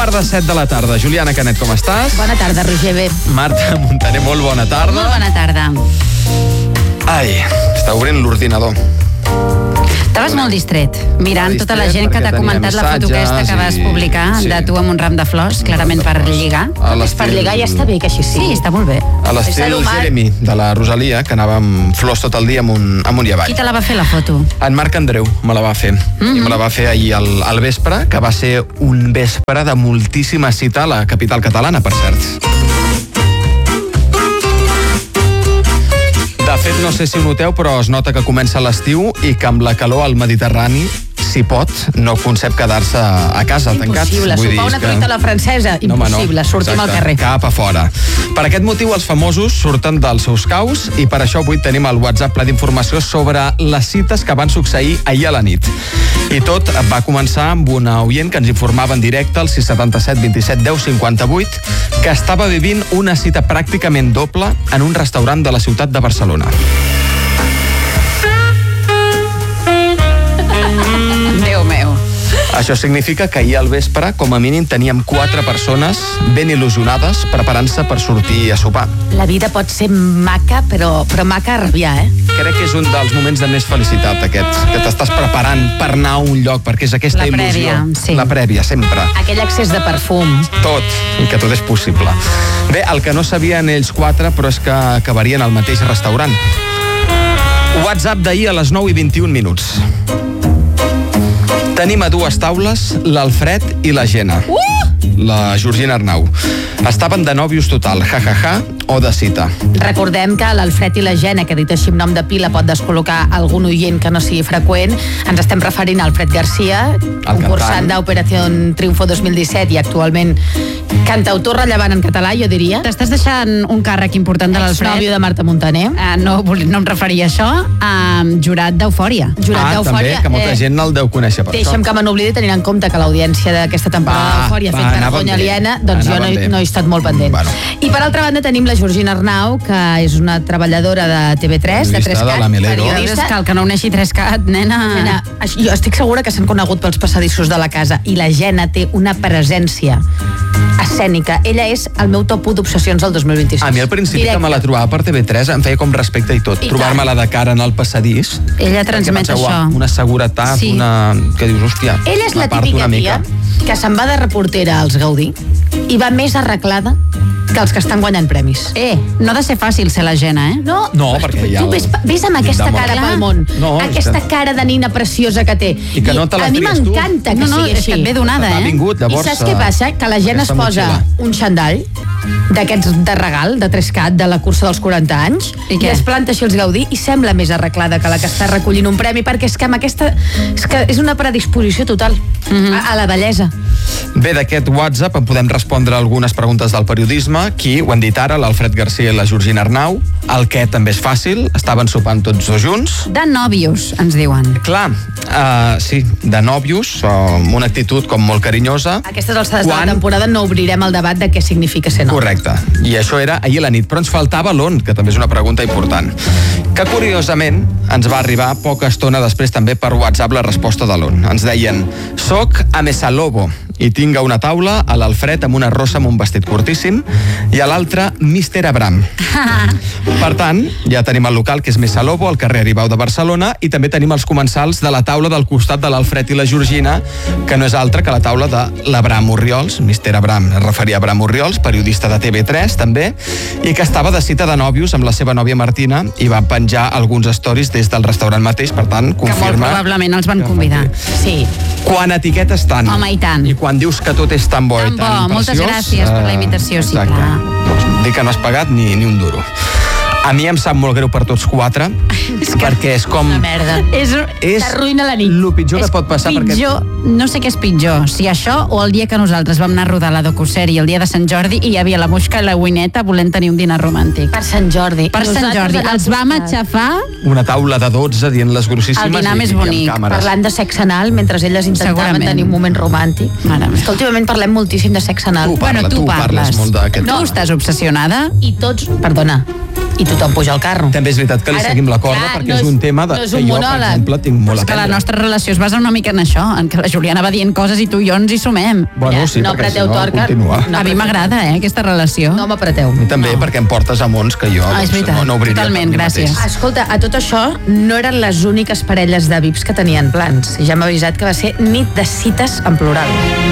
de 7 de la tarda. Juliana Canet, com estàs? Bona tarda, Roger, bé. Marta Montaner, molt bona tarda. Molt bona tarda. Ai, està obrint l'ordinador. Estaves molt distret, mirant tota la gent que t'ha comentat la foto aquesta que vas publicar de tu amb un ram de flors, clarament per lligar. Per lligar ja està bé, que així sí. Sí, està molt bé. A l'estil Jeremy, de la Rosalia, que anava amb flors tot el dia amunt i avall. Qui te la va fer, la foto? En Marc Andreu me la va fer. I me la va fer ahir al vespre, que va ser un vespre de moltíssima cita a la capital catalana, per cert. De fet, no sé si ho noteu, però es nota que comença l'estiu i que amb la calor al Mediterrani, si pot, no concep quedar-se a casa tancats. Impossible, sopar una truita a la francesa, impossible, sortim al carrer. Cap a fora. Per aquest motiu, els famosos surten dels seus caus i per això avui tenim el WhatsApp ple d'informació sobre les cites que van succeir ahir a la nit. I tot va començar amb una oient que ens informava en directe al 677 27 10 58 que estava vivint una cita pràcticament doble en un restaurant de la ciutat de Barcelona. Déu meu. Això significa que ahir al vespre, com a mínim, teníem 4 persones ben il·lusionades preparant-se per sortir a sopar. La vida pot ser maca, però maca a rabiar, Crec que és un dels moments de més felicitat, aquest, que t'estàs preparant per anar a un lloc, perquè és aquesta La il·lusió. prèvia, sí. La prèvia, sempre. Aquell excés de perfum. Tot, i que tot és possible. Bé, el que no sabien ells 4, però és que acabarien al mateix restaurant. WhatsApp d'ahir a les 9 i 21 minuts. Tenim a 2 taules l'Alfred i la Gemma. La Georgina Arnau. Estaven de nòvios total, ja, o de cita. Recordem que l'Alfred i la Gemma, que dit així amb nom de pila pot descol·locar algun oient que no sigui freqüent, ens estem referint a Alfred Garcia, concursant d'Operació Triunfo 2017 i actualment cantautor rellevant en català, jo diria. T'estàs deixant un càrrec important de l'Alfred. Exnòvio de Marta Montaner. No em referia a això, jurat d'Eufòria. També, que molta gent no el deu conèixer per això. Deixa'm que me n'oblidi, tenint en compte que l'audiència d'aquesta temporada d'Eufòria ha fet vergonya aliena, doncs jo no he estat molt pendent. Bueno. I per altra banda tenim la Georgina Arnau, que és una treballadora de TV3, de 3CAT, periodista. Que no uneixi 3CAT, nena. Jo estic segura que s'han conegut pels passadissos de la casa i la Gemma té una presència escènica. Ella és el meu top 1 d'obsessions del 2026. A mi al principi que me la trobava per TV3 em feia com respecte i tot. Trobar-me-la de cara en el passadís. Ella transmet això. Una seguretat, que dius, hòstia, ella és la típica tia que se'n va de reportera als Gaudí i va més arreglada que els que estan guanyant premis. No ha de ser fàcil ser la Gemma, No, perquè ja... Tu ves amb aquesta cara pel món, aquesta cara de nina preciosa que té. I que no te la a mi tries tu. m'encanta que sigui és així. que et ve donada, Ha vingut, llavors, I saps què passa? Que la Gemma es posa un xandall d'aquests de regal, de 3CAT, de la cursa dels 40 anys, i es planta així els Gaudí i sembla més arreglada que la que està recollint un premi, perquè és que amb aquesta... és una predisposició total a la bellesa. Bé, d'aquest WhatsApp en podem respondre algunes preguntes del periodisme. Qui, ho han dit ara, l'Alfred Garcia i la Georgina Arnau. El què també és fàcil, estaven sopant tots dos junts. De nòvios, ens diuen. Clar, sí, de nòvios, amb una actitud com molt carinyosa. A aquestes alçades de la temporada no obrirem el debat de què significa ser nòvio. Correcte, i això era ahir a la nit, però ens faltava l'on, que també és una pregunta important. Que curiosament ens va arribar poca estona després també per WhatsApp la resposta de l'on. Ens deien, soc a Mesalobo i tinc a una taula a l'Alfred amb una rossa amb un vestit curtíssim i a l'altra Mr. Abram. Per tant, ja tenim el local que és Mesalobo, al carrer Aribau de Barcelona, i també tenim els comensals de la taula del costat de l'Alfred i la Georgina, que no és altra que la taula de l'Abram Orriols, Mr. Abram, es referia a Abram Orriols, periodista de TV3 també, i que estava de cita de nòvios amb la seva nòvia Martina i va penjar alguns stories des del restaurant mateix, per tant, confirma... Que molt probablement els van convidar. Sí. Quan etiquetes tant. Home, i tant. I quan dius que tot és tan bo i tan preciós... Moltes gràcies per la invitació, sí, clar. Doncs dir que no has pagat ni un duro. A mi em sap molt greu per tots 4, perquè és com... Una merda. T'arruïna la nit. El pitjor que pot passar pitjor, no sé què és pitjor, si això o el dia que nosaltres vam anar a rodar la docusèrie el dia de Sant Jordi i hi havia la Musca i la Wineta volent tenir un dinar romàntic. Per Sant Jordi. Per Sant Jordi. Els vam aixafar... Una taula de 12 dient les grossíssimes... El dinar més bonic. Parlant de sexe anal mentre elles intentaven tenir un moment romàntic. És que últimament parlem moltíssim de sexe anal. Tu parles molt d'aquest tema. Tu estàs obsessionada? I tots... Perdona. i tothom puja al carro. També és veritat que li seguim la corda, perquè és un tema que jo, per exemple, tinc molt a prendre. aprendre. La nostra relació es basa una mica en això, en que la Juliana va dient coses i tu i jo ens hi sumem. Bueno, sí, no perquè si apreteu no, torca. continua. A mi m'agrada, aquesta relació. No m'apreteu. A mi també, perquè em portes a mons que jo és veritat. no obriria. Totalment, gràcies. Escolta, a tot això no eren les úniques parelles de VIPs que tenien plans. Ja m'ha avisat que va ser nit de cites en plural.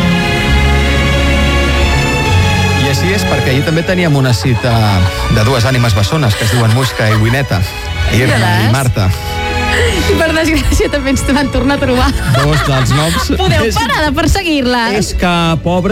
I així és, perquè ahir també teníem una cita de dues ànimes bessones que es diuen Muixca i Wineta. Irma i Marta. I per desgràcia també ens van tornar a trobar. Dos dels noms. Podeu parar de perseguir-les. És que, pobre